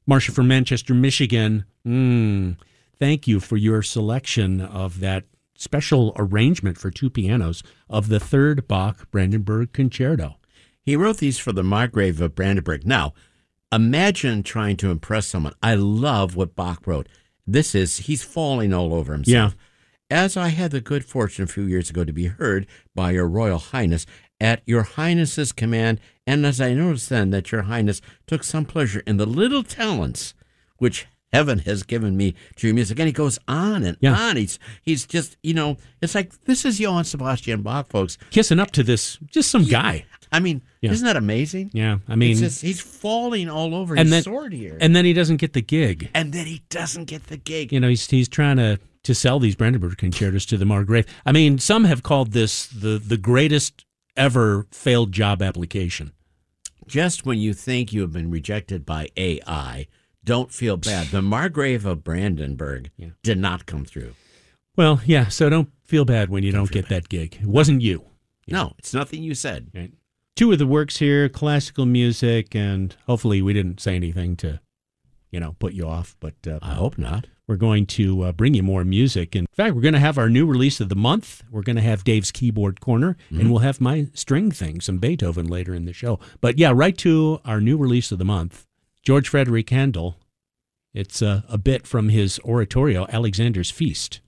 Marcia from Manchester, Michigan. Thank you for your selection of that special arrangement for two pianos of the third Bach Brandenburg Concerto. He wrote these for the Margrave of Brandenburg. Now, imagine trying to impress someone. I love what Bach wrote. He's falling all over himself. Yeah. As I had the good fortune a few years ago to be heard by your Royal Highness, at your Highness's command, and as I noticed then that your Highness took some pleasure in the little talents which heaven has given me to your music. And he goes on and on. He's just, it's like, this is Johann Sebastian Bach, folks. Kissing up to this, just some guy. I mean, isn't that amazing? Yeah, I mean, he's falling all over his sword here. And then he doesn't get the gig. He's trying to sell these Brandenburg concertos to the Margrave. I mean, some have called this the greatest ever failed job application. Just when you think you have been rejected by AI, don't feel bad. The Margrave of Brandenburg did not come through. Well, yeah, so don't feel bad when you don't get that gig. It wasn't you. No, it's nothing you said. Right. Two of the works here, classical music, and hopefully we didn't say anything to, put you off. But I hope not. We're going to bring you more music. In fact, we're going to have our new release of the month. We're going to have Dave's Keyboard Corner, and we'll have my string thing, some Beethoven later in the show. But yeah, right to our new release of the month, George Frederick Handel. It's a bit from his oratorio, Alexander's Feast.